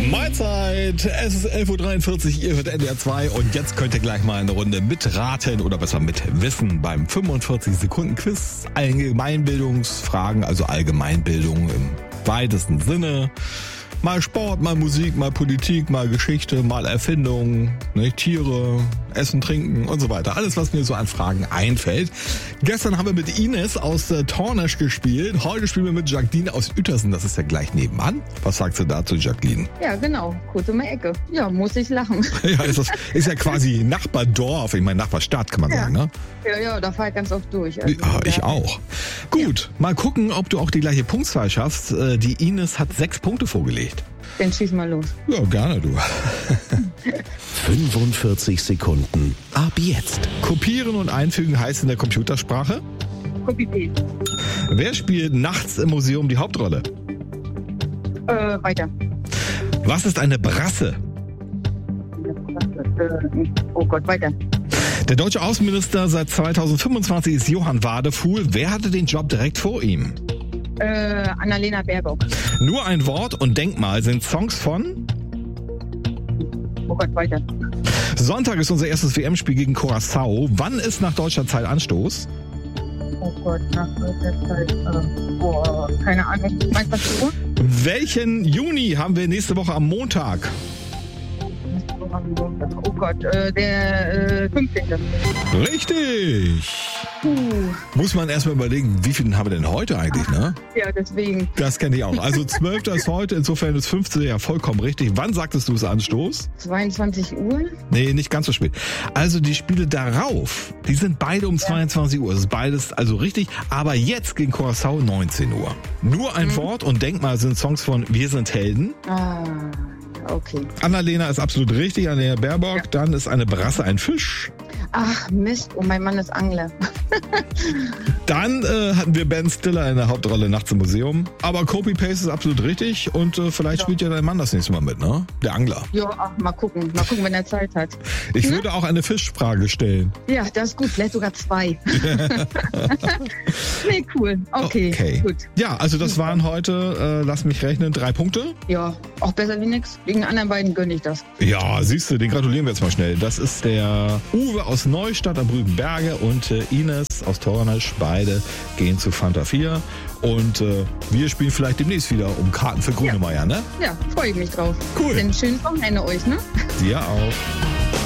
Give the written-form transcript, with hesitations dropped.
Mahlzeit, es ist 11.43 Uhr, ihr hört NDR 2 und jetzt könnt ihr gleich mal eine Runde mitraten oder besser mitwissen beim 45-Sekunden-Quiz. Allgemeinbildungsfragen, also Allgemeinbildung im weitesten Sinne. Mal Sport, mal Musik, mal Politik, mal Geschichte, mal Erfindung, ne, Tiere, Essen, Trinken und so weiter. Alles, was mir so an Fragen einfällt. Gestern haben wir mit Ines aus Tornesch gespielt. Heute spielen wir mit Jacqueline aus Uetersen. Das ist ja gleich nebenan. Was sagst du dazu, Jacqueline? Ja, genau. Kurz um die Ecke. Ja, muss ich lachen. Ja, ist ja quasi Nachbardorf. Ich meine, Nachbarstadt kann man sagen, ne? Ja, da fahre ich ganz oft durch. Also, ja, ich auch. Gut, mal gucken, ob du auch die gleiche Punktzahl schaffst. Die Ines hat 6 Punkte vorgelegt. Dann schieß mal los. Ja, gerne, du. 45 Sekunden. Ab jetzt. Kopieren und einfügen heißt in der Computersprache? Copy-Paste. Wer spielt nachts im Museum die Hauptrolle? Weiter. Was ist eine Brasse? Oh Gott, weiter. Der deutsche Außenminister seit 2025 ist Johann Wadefuhl. Wer hatte den Job direkt vor ihm? Annalena Baerbock. Nur ein Wort und Denkmal sind Songs von? Oh Gott, weiter. Sonntag ist unser erstes WM-Spiel gegen Curaçao. Wann ist nach deutscher Zeit Anstoß? Oh Gott, nach deutscher Zeit. Keine Ahnung. Meinst du was Uhr? Welchen Juni haben wir nächste Woche am Montag? Oh Gott, der 15. Richtig! Muss man erstmal überlegen, wie viel haben wir denn heute eigentlich, ne? Ja, deswegen. Das kenne ich auch. Also 12. ist heute, insofern ist 15. ja vollkommen richtig. Wann sagtest du es Anstoß? 22 Uhr? Nee, nicht ganz so spät. Also die Spiele darauf, die sind beide um 22 Uhr. Das ist beides also richtig. Aber jetzt gegen Curaçao 19 Uhr. Nur ein Wort und Denkmal sind Songs von Wir sind Helden. Okay. Annalena ist absolut richtig, Annalena Baerbock. Ja. Dann ist eine Brasse ein Fisch. Ach Mist, oh, mein Mann ist Angler. Dann hatten wir Ben Stiller in der Hauptrolle Nachts im Museum. Aber Copy-Paste ist absolut richtig und vielleicht spielt ja dein Mann das nächste Mal mit, ne? Der Angler. Ja, mal gucken, wenn er Zeit hat. Ich würde auch eine Fischfrage stellen. Ja, das ist gut, vielleicht sogar 2. Nee, cool. Okay, gut. Ja, also das waren heute, lass mich rechnen, 3 Punkte. Ja, auch besser wie nix. Wegen den anderen beiden gönne ich das. Ja, siehst du, den gratulieren wir jetzt mal schnell. Das ist der Uwe aus Neustadt am Brügenberge und Ines aus Tornesch. Beide gehen zu Fanta 4. Und wir spielen vielleicht demnächst wieder um Karten für Grönemeyer, ne? Ja, freue ich mich drauf. Cool. Dann schönes Wochenende euch, ne? Dir auch.